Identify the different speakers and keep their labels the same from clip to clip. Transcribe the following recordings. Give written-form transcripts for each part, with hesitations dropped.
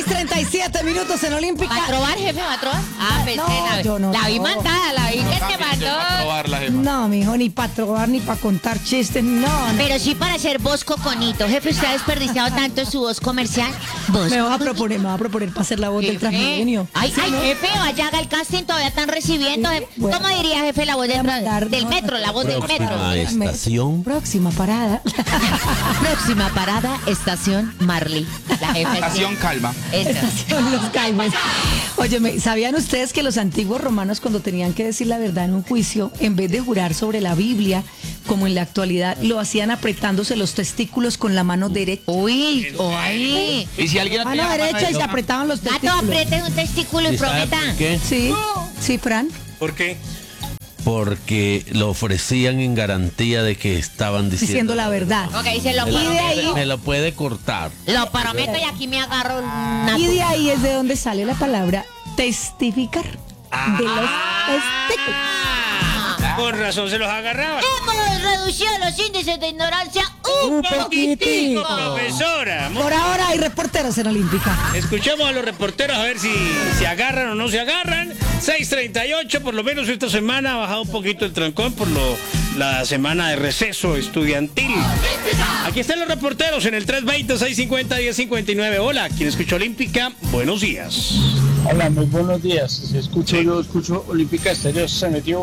Speaker 1: 6:37 minutos en Olímpica.
Speaker 2: ¿Va a trobar, jefe? ¿Va a trobar? Ah, pensé,
Speaker 1: No, yo no
Speaker 2: la vi
Speaker 1: trobo.
Speaker 2: mandada, la vi que te mandó.
Speaker 1: No, mijo, ni para trobar, ni para contar chistes, no.
Speaker 2: Pero sí para hacer voz coconito. Jefe, usted ha desperdiciado tanto su voz comercial. Voz
Speaker 1: Me va a proponer para hacer la voz del
Speaker 2: Jefe.
Speaker 1: Transmilenio.
Speaker 2: Ay,
Speaker 1: Sí,
Speaker 2: ay,
Speaker 1: ¿no?
Speaker 2: jefe, vaya haga el casting, todavía están recibiendo.
Speaker 1: Sí,
Speaker 2: jefe.
Speaker 1: bueno.
Speaker 2: ¿Cómo diría, jefe, la voz
Speaker 1: Voy a mandar-
Speaker 2: del
Speaker 1: no,
Speaker 2: metro? La voz del metro.
Speaker 3: Próxima estación.
Speaker 1: Próxima parada.
Speaker 2: Próxima parada, estación Marley. La jefe.
Speaker 4: Estación Calma.
Speaker 2: Esa.
Speaker 1: Estación Los Calmes. Óyeme, ¿sabían ustedes que los antiguos romanos cuando tenían que decir la verdad en un juicio, en vez de jurar sobre la Biblia, como en la actualidad, lo hacían apretándose los testículos con la mano derecha?
Speaker 2: Uy, ay.
Speaker 4: Y si alguien no
Speaker 1: Mano
Speaker 4: tiene la
Speaker 1: derecha y se
Speaker 4: derecha,
Speaker 1: apretaban los
Speaker 2: Gato,
Speaker 1: testículos.
Speaker 2: apriete un testículo y
Speaker 3: ¿Y sabe
Speaker 2: prometa.
Speaker 3: por qué?
Speaker 1: Sí, sí, Fran.
Speaker 5: ¿Por qué?
Speaker 3: Porque lo ofrecían en garantía de que estaban
Speaker 1: Diciendo la verdad.
Speaker 2: Ok, se lo
Speaker 1: Y de ahí,
Speaker 2: prometo.
Speaker 3: Me lo puede cortar.
Speaker 2: Lo prometo y aquí me agarro una...
Speaker 1: y de ahí es de donde sale la palabra testificar. De los testículos.
Speaker 5: Con razón se los agarraba.
Speaker 2: Hemos reducido los índices de ignorancia un poquitico.
Speaker 5: Profesora,
Speaker 1: Por ahora hay reporteros en Olímpica.
Speaker 5: escuchemos a los reporteros a ver si se agarran o no se agarran. 6:38, por lo menos esta semana ha bajado un poquito el trancón por la semana de receso estudiantil. Aquí están los reporteros en el 320-650-1059. Hola, ¿quién escucha Olímpica? Buenos días.
Speaker 6: Hola, muy buenos días. Yo escucho Olímpica Estéreo. Se metió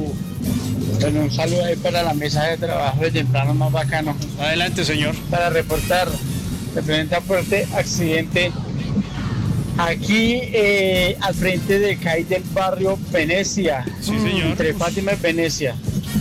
Speaker 6: un saludo ahí para la mesa de trabajo de temprano más bacano.
Speaker 5: Adelante, señor.
Speaker 6: Para reportar, se presenta fuerte accidente aquí al frente de CAI del barrio Venecia.
Speaker 5: Sí, señor.
Speaker 6: Entre Fátima y Venecia.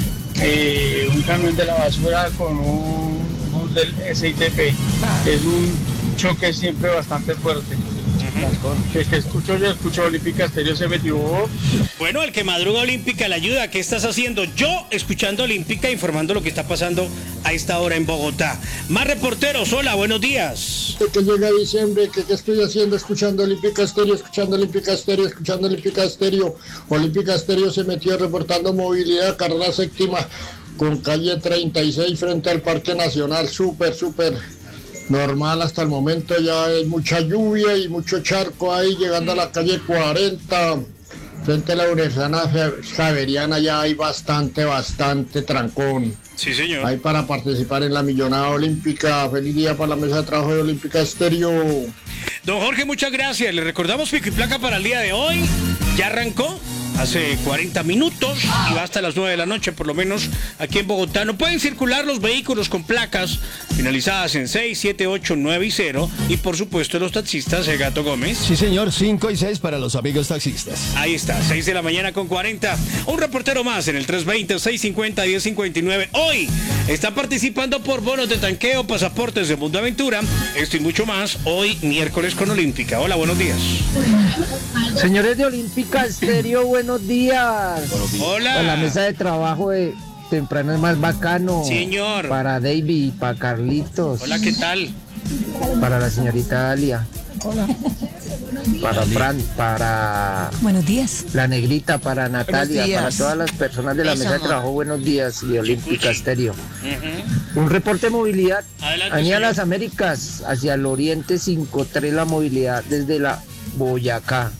Speaker 6: Un camión de la basura con un bus del SITP. Es un choque siempre bastante fuerte. Que escucho Olímpica Estéreo se metió.
Speaker 5: Bueno, el que madruga Olímpica, la ayuda, ¿qué estás haciendo? Yo, escuchando Olímpica, informando lo que está pasando a esta hora en Bogotá. Más reporteros, hola, buenos días.
Speaker 7: Que llega diciembre, que qué estoy haciendo, escuchando Olímpica Estéreo, escuchando Olímpica Estéreo, escuchando Olímpica Estéreo. Olímpica Estéreo se metió reportando movilidad, carrera séptima, con calle 36 frente al Parque Nacional, súper normal hasta el momento. Ya hay mucha lluvia y mucho charco ahí, llegando a la calle 40, frente a la Universidad Javeriana ya hay bastante trancón.
Speaker 5: Sí, señor.
Speaker 7: Ahí para participar en la Millonada Olímpica. Feliz día para la mesa de trabajo de Olímpica Estéreo.
Speaker 5: Don Jorge, muchas gracias. Le recordamos pico y placa para el día de hoy. Ya arrancó hace 40 minutos y va hasta las 9 de la noche, por lo menos aquí en Bogotá. No pueden circular los vehículos con placas finalizadas en 6, 7, 8, 9 y 0. Y por supuesto los taxistas, el Gato Gómez.
Speaker 8: Sí, señor, 5 y 6 para los amigos taxistas.
Speaker 5: Ahí está, 6 de la mañana con 40. Un reportero más en el 320-650-1059. Hoy está participando por bonos de tanqueo, pasaportes de Mundo Aventura. Esto y mucho más, hoy miércoles con Olímpica. Hola, buenos días.
Speaker 9: Señores de Olímpica Estéreo, buenos días.
Speaker 5: Hola.
Speaker 9: Para la mesa de trabajo de temprano es más bacano.
Speaker 5: Señor.
Speaker 9: Para David, para Carlitos.
Speaker 5: Hola, ¿qué tal?
Speaker 9: Para la señorita Dalia.
Speaker 1: Hola.
Speaker 9: Para Fran, para
Speaker 1: Buenos días.
Speaker 9: la negrita, para Natalia,
Speaker 1: días.
Speaker 9: para todas las personas de la
Speaker 2: Eso,
Speaker 9: mesa de
Speaker 2: amor.
Speaker 9: trabajo, buenos días. Y Olímpica
Speaker 5: Cuchi.
Speaker 9: Estéreo.
Speaker 5: Ujú.
Speaker 9: Un reporte de movilidad.
Speaker 5: Adelante,
Speaker 9: Avenida
Speaker 5: señor.
Speaker 9: Las Américas, hacia el oriente 5-3 la movilidad desde la Boyacá.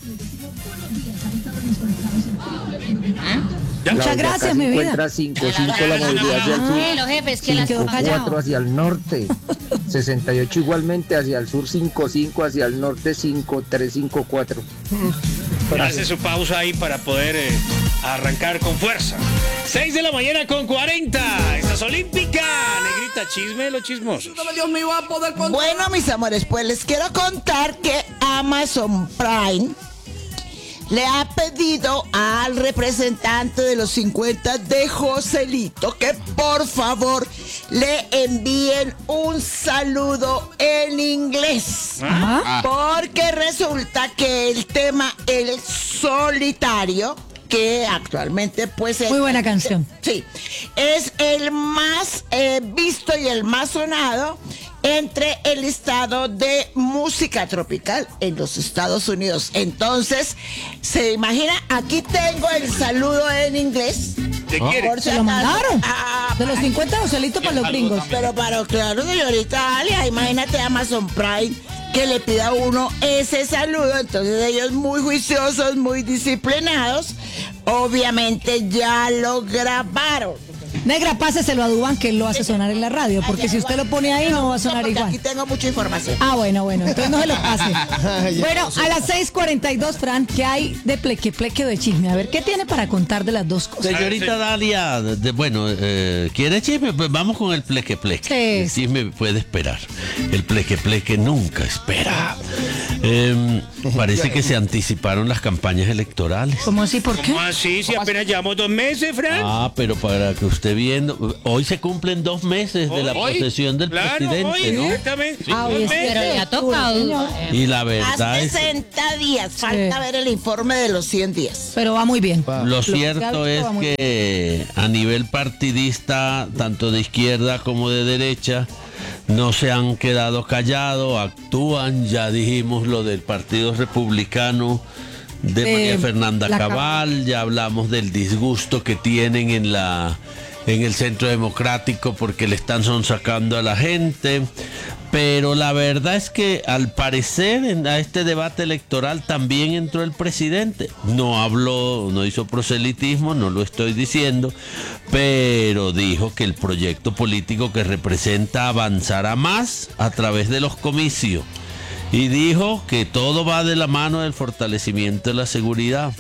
Speaker 5: ¿Ya?
Speaker 1: Muchas
Speaker 9: Boyacá
Speaker 1: gracias,
Speaker 9: se
Speaker 1: mi vida.
Speaker 9: encuentra 5-5 la movilidad hacia el sur.
Speaker 2: Los jefes, que las...
Speaker 1: Quedó callado.
Speaker 9: 5-4 hacia el norte, 68 igualmente hacia el sur, 5-5 hacia el norte, 5-3, 5-4.
Speaker 5: Hace su pausa ahí para poder arrancar con fuerza. 6 de la mañana con 40. Esta es Olímpica. Negrita, chisme, los chismosos.
Speaker 10: Bueno, mis amores, pues les quiero contar que Amazon Prime le ha pedido al representante de los 50 de Joselito que por favor le envíen un saludo en inglés. Porque resulta que el tema El Solitario, que actualmente pues
Speaker 1: Muy buena canción.
Speaker 10: sí, es el más visto y el más sonado entre el estado de música tropical en los Estados Unidos. Entonces, se imagina, aquí tengo el saludo en inglés.
Speaker 5: ¿Qué quiere?
Speaker 10: Por si
Speaker 1: Se lo
Speaker 10: acaso.
Speaker 1: mandaron.
Speaker 10: Ah,
Speaker 1: De los 50 Joselito para los gringos.
Speaker 10: pero claro, señorita Alia, imagínate Amazon Prime que le pida a uno ese saludo. Entonces ellos muy juiciosos, muy disciplinados, obviamente ya lo grabaron.
Speaker 1: Negra, páseselo a Duván, que él lo hace sonar en la radio, porque si usted lo pone ahí no va a sonar igual.
Speaker 10: Aquí tengo mucha información.
Speaker 1: Ah, bueno, entonces no se lo pase. Bueno, a las 6:42, Fran, ¿qué hay de pleque de chisme? A ver, ¿qué tiene para contar de las dos cosas?
Speaker 3: Señorita Dalia, ¿quiere chisme? Pues vamos con el pleque.
Speaker 1: Sí.
Speaker 3: El chisme puede esperar. El pleque nunca espera. Parece que se anticiparon las campañas electorales.
Speaker 1: ¿Cómo así? ¿Por qué?
Speaker 5: ¿Cómo así? Si apenas llevamos 2 meses, Fran.
Speaker 3: Ah, pero para que usted viendo, hoy se cumplen 2 meses de la posesión del presidente,
Speaker 5: hoy,
Speaker 3: ¿no?
Speaker 5: exactamente.
Speaker 1: Ah, hoy es
Speaker 2: Pero le ha tocado.
Speaker 3: Y la verdad
Speaker 10: Hace
Speaker 3: es
Speaker 10: 60 días, falta ver el informe de los 100 días.
Speaker 1: Pero va muy bien.
Speaker 3: lo cierto es que a nivel partidista, tanto de izquierda como de derecha, no se han quedado callados, actúan. Ya dijimos lo del Partido Republicano de María Fernanda Cabal, ya hablamos del disgusto que tienen en el Centro Democrático porque le están sonsacando a la gente. Pero la verdad es que al parecer a este debate electoral también entró el presidente. No habló, no hizo proselitismo, no lo estoy diciendo, pero dijo que el proyecto político que representa avanzará más a través de los comicios. Y dijo que todo va de la mano del fortalecimiento de la seguridad.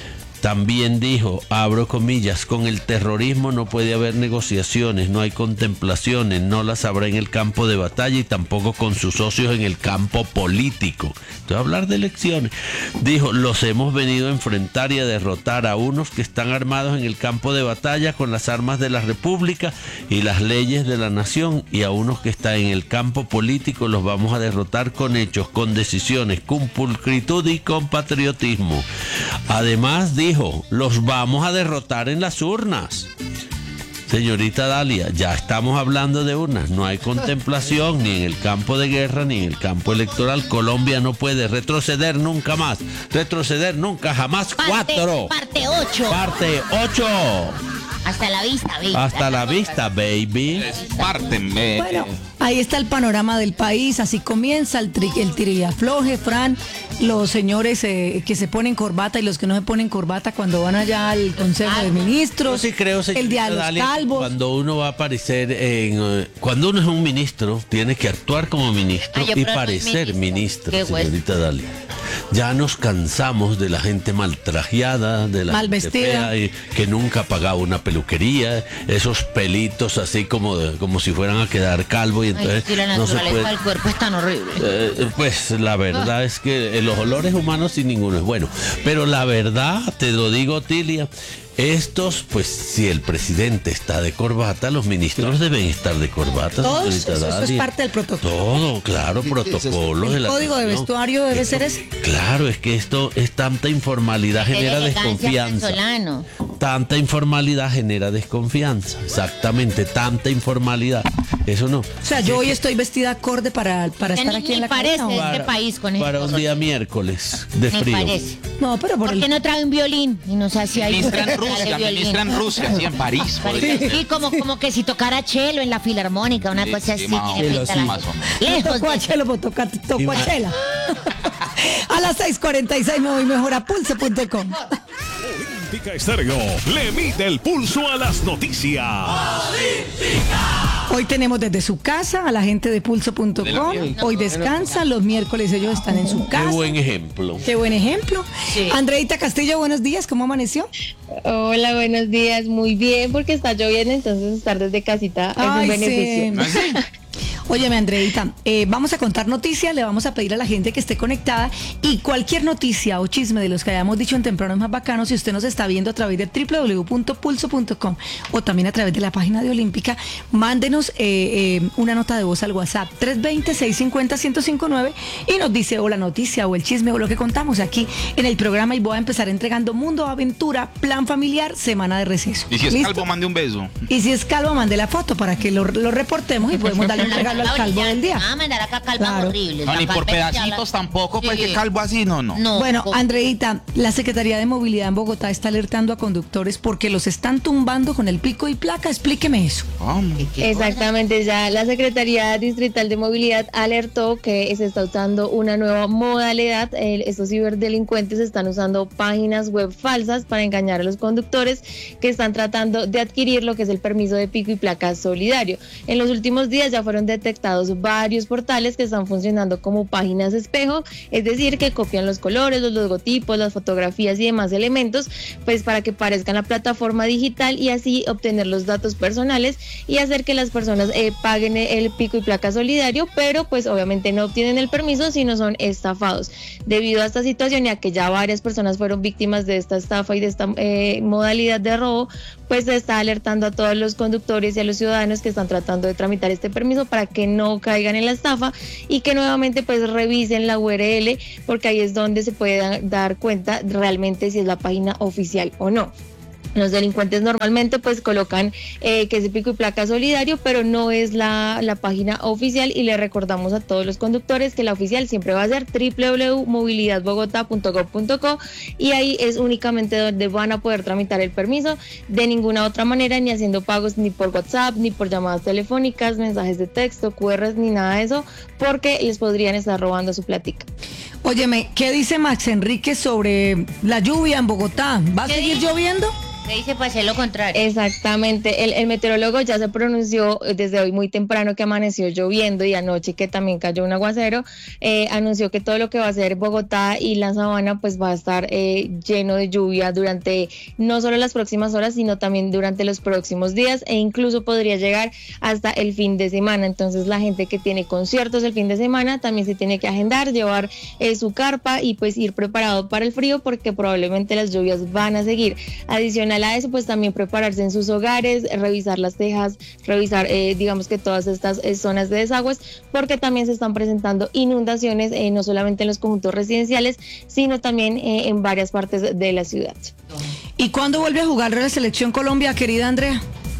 Speaker 3: También dijo, abro comillas, con el terrorismo no puede haber negociaciones, no hay contemplaciones, no las habrá en el campo de batalla y tampoco con sus socios en el campo político. Entonces, hablar de elecciones. Dijo, los hemos venido a enfrentar y a derrotar a unos que están armados en el campo de batalla con las armas de la República y las leyes de la nación, y a unos que están en el campo político los vamos a derrotar con hechos, con decisiones, con pulcritud y con patriotismo. Además, dijo, los vamos a derrotar en las urnas. Señorita Dalia, ya estamos hablando de urnas. No hay contemplación ni en el campo de guerra ni en el campo electoral. Colombia no puede retroceder nunca más. Retroceder nunca jamás.
Speaker 2: Parte 8.
Speaker 3: Parte 8.
Speaker 2: Hasta la vista, baby.
Speaker 3: Hasta la vista, baby.
Speaker 4: Pártenme.
Speaker 1: Bueno, ahí está el panorama del país, así comienza el tirillafloje, Fran, los señores que se ponen corbata y los que no se ponen corbata cuando van allá al Consejo de Ministros,
Speaker 3: Yo sí creo,
Speaker 1: el día de los
Speaker 3: Dalia,
Speaker 1: calvos.
Speaker 3: cuando uno va a aparecer cuando uno es un ministro, tiene que actuar como ministro y parecer ministro, señorita Dalia. Ya nos cansamos de la gente mal trajeada, de la
Speaker 1: mal
Speaker 3: gente
Speaker 1: vestida,
Speaker 3: fea y que nunca ha pagado una peluquería, esos pelitos así como si fueran a quedar calvo y entonces
Speaker 2: si la
Speaker 3: no se
Speaker 2: naturaleza
Speaker 3: puede.
Speaker 2: del cuerpo es tan horrible.
Speaker 3: Pues la verdad es que los olores humanos sin ninguno es bueno, pero la verdad, te lo digo, Tilia, estos, pues si el presidente está de corbata, los ministros deben estar de corbata.
Speaker 1: Todos,
Speaker 3: señorita
Speaker 1: eso es
Speaker 3: Dalia.
Speaker 1: parte del protocolo.
Speaker 3: Todo, claro, protocolos de
Speaker 1: El
Speaker 3: la
Speaker 1: código de
Speaker 3: nación.
Speaker 1: vestuario debe ser ese.
Speaker 3: Claro, es que esto es tanta informalidad, genera desconfianza.
Speaker 2: Venezolano.
Speaker 3: Tanta informalidad genera desconfianza. Exactamente, tanta informalidad. Eso no.
Speaker 1: O sea, yo hoy estoy vestida acorde para estar aquí en la
Speaker 2: parece
Speaker 1: cabina, ¿o?
Speaker 2: este país con
Speaker 3: Para
Speaker 2: estos
Speaker 3: un día miércoles de
Speaker 2: Me
Speaker 3: frío.
Speaker 2: parece.
Speaker 1: No, pero
Speaker 2: ¿Por qué no trae un violín y nos hace ahí?
Speaker 4: Ministra en Rusia, así en París. podría ser.
Speaker 2: Sí, como que si tocara chelo en la filarmónica, una cosa así.
Speaker 4: más o
Speaker 2: tiene
Speaker 4: menos,
Speaker 2: pinta la-
Speaker 4: más o menos.
Speaker 2: Lejos
Speaker 1: Tocó a
Speaker 2: de...
Speaker 1: Chelo, pues tocó a Chela. A las 6:46 me voy mejor a pulso.com.
Speaker 11: Olímpica Estéreo le mide el pulso a las noticias.
Speaker 1: Hoy tenemos desde su casa a la gente de pulso.com. Hoy descansan, los miércoles ellos están en su casa.
Speaker 3: Qué buen ejemplo.
Speaker 1: Qué buen ejemplo.
Speaker 2: Sí.
Speaker 1: Andreita Castillo, buenos días, ¿cómo amaneció?
Speaker 12: Hola, buenos días. Muy bien, porque está lloviendo, entonces estar desde casita es un beneficio.
Speaker 1: Óyeme, Andreita, vamos a contar noticias, le vamos a pedir a la gente que esté conectada y cualquier noticia o chisme de los que hayamos dicho en Temprano es Más Bacano, si usted nos está viendo a través de www.pulso.com o también a través de la página de Olímpica, mándenos una nota de voz al WhatsApp 320-650-1059 y nos dice o la noticia o el chisme o lo que contamos aquí en el programa y voy a empezar entregando Mundo Aventura, Plan Familiar, Semana de Receso.
Speaker 4: Y si es
Speaker 1: ¿Listo?
Speaker 4: calvo, mande un beso.
Speaker 1: Y si es calvo, mande la foto para que lo reportemos y podemos darle un regalo el calvo del día.
Speaker 2: Mandar acá calvas
Speaker 1: Claro.
Speaker 2: horribles.
Speaker 4: No,
Speaker 2: La
Speaker 4: ni por
Speaker 2: calva
Speaker 4: pedacitos tampoco,
Speaker 2: Sí.
Speaker 4: porque calvo así, no.
Speaker 1: Bueno, Andreita, la Secretaría de Movilidad en Bogotá está alertando a conductores porque los están tumbando con el pico y placa. Explíqueme eso.
Speaker 12: Exactamente, ya la Secretaría Distrital de Movilidad alertó que se está usando una nueva modalidad. Estos ciberdelincuentes están usando páginas web falsas para engañar a los conductores que están tratando de adquirir lo que es el permiso de pico y placa solidario. En los últimos días ya fueron detectados varios portales que están funcionando como páginas espejo, es decir, que copian los colores, los logotipos, las fotografías y demás elementos, pues para que parezca en la plataforma digital y así obtener los datos personales y hacer que las personas paguen el pico y placa solidario, pero pues obviamente no obtienen el permiso, sino son estafados. Debido a esta situación y a que ya varias personas fueron víctimas de esta estafa y de esta modalidad de robo, pues se está alertando a todos los conductores y a los ciudadanos que están tratando de tramitar este permiso para que no caigan en la estafa y que nuevamente pues revisen la URL, porque ahí es donde se puede dar cuenta realmente si es la página oficial o no. Los delincuentes normalmente pues colocan que es el pico y placa solidario, pero no es la página oficial, y le recordamos a todos los conductores que la oficial siempre va a ser www.movilidadbogotá.gov.co, y ahí es únicamente donde van a poder tramitar el permiso, de ninguna otra manera, ni haciendo pagos ni por WhatsApp, ni por llamadas telefónicas, mensajes de texto, QRs, ni nada de eso, porque les podrían estar robando su platica.
Speaker 1: Óyeme, ¿qué dice Max Enrique sobre la lluvia en Bogotá? ¿Va a seguir lloviendo?
Speaker 2: ¿Qué dice para hacer lo contrario?
Speaker 12: Exactamente, el meteorólogo ya se pronunció desde hoy muy temprano que amaneció lloviendo, y anoche que también cayó un aguacero, anunció que todo lo que va a ser Bogotá y la Sabana pues va a estar lleno de lluvia durante no solo las próximas horas, sino también durante los próximos días, e incluso podría llegar hasta el fin de semana. Entonces la gente que tiene conciertos el fin de semana también se tiene que agendar, llevar su carpa y pues ir preparado para el frío, porque probablemente las lluvias van a seguir. Adicional a eso, pues también prepararse en sus hogares, revisar las tejas, revisar digamos que todas estas zonas de desagües, porque también se están presentando inundaciones no solamente en los conjuntos residenciales, sino también en varias partes de la ciudad.
Speaker 1: ¿Y cuándo vuelve a jugar la Selección Colombia, querida Andrea?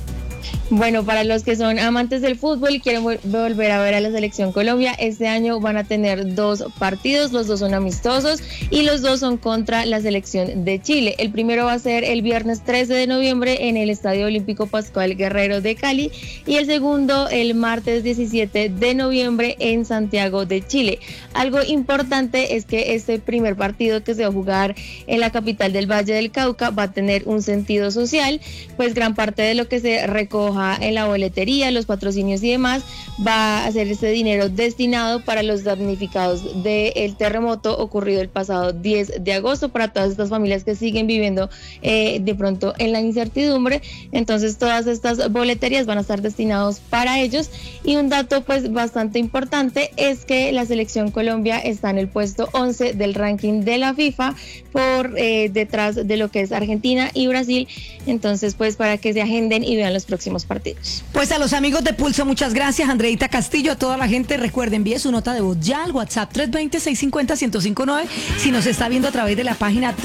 Speaker 12: Bueno, para los que son amantes del fútbol y quieren volver a ver a la Selección Colombia, este año van a tener 2 partidos, los 2 son amistosos y los 2 son contra la Selección de Chile. El primero va a ser el viernes 13 de noviembre en el Estadio Olímpico Pascual Guerrero de Cali, y el segundo el martes 17 de noviembre en Santiago de Chile. Algo importante es que este primer partido que se va a jugar en la capital del Valle del Cauca va a tener un sentido social, pues gran parte de lo que se recoja en la boletería, los patrocinios y demás, va a ser este dinero destinado para los damnificados del terremoto ocurrido el pasado 10 de agosto, para todas estas familias que siguen viviendo de pronto en la incertidumbre. Entonces todas estas boleterías van a estar destinados para ellos, y un dato pues bastante importante es que la Selección Colombia está en el puesto 11 del ranking de la FIFA, por detrás de lo que es Argentina y Brasil. Entonces pues para que se agenden y vean los próximos partidos.
Speaker 1: Pues a los amigos de Pulso, muchas gracias, Andreita Castillo. A toda la gente, recuerden, envíe su nota de voz ya al WhatsApp 320-650-1059, si nos está viendo a través de la página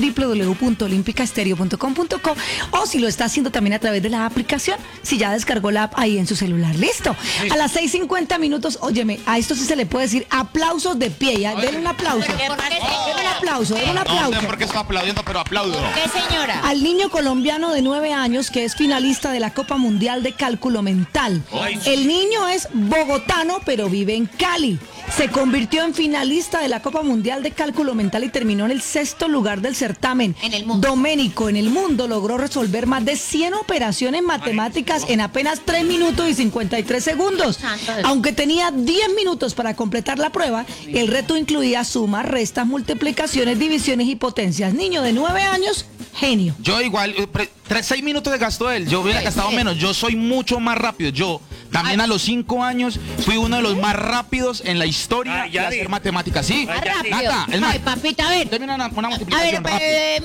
Speaker 1: www.olimpicastereo.com.co, o si lo está haciendo también a través de la aplicación, si ya descargó la app ahí en su celular. Listo. A las 6:50 minutos, óyeme, a esto sí se le puede decir aplausos de pie. Ya, denle un aplauso. Denle un aplauso, denle un aplauso.
Speaker 4: No sé por qué está aplaudiendo, pero aplaudo.
Speaker 2: ¿Qué, señora?
Speaker 1: Al niño colombiano de 9 años que es finalista de la Copa Mundial de Cálculo Mental. El niño es bogotano, pero vive en Cali. Se convirtió en finalista de la Copa Mundial de Cálculo Mental y terminó en el 6º lugar del certamen.
Speaker 2: En el mundo.
Speaker 1: Doménico, en el mundo, logró resolver más de 100 operaciones matemáticas en apenas 3 minutos y 53 segundos. Aunque tenía 10 minutos para completar la prueba, el reto incluía sumas, restas, multiplicaciones, divisiones y potencias. Niño de 9 años, genio.
Speaker 4: Yo igual, 6 minutos de gastó él, yo hubiera gastado menos, yo soy mucho más rápido, yo también a los 5 años fui uno de los más rápidos en la historia de hacer matemáticas, ¿sí?
Speaker 2: Nata, es más, papita, a ver.
Speaker 4: Una multiplicación
Speaker 2: A ver,
Speaker 4: rápida.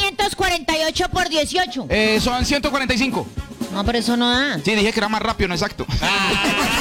Speaker 2: 1548 por 18.
Speaker 4: Son 145.
Speaker 2: No, pero eso no da.
Speaker 4: Sí, dije que era más rápido, no exacto.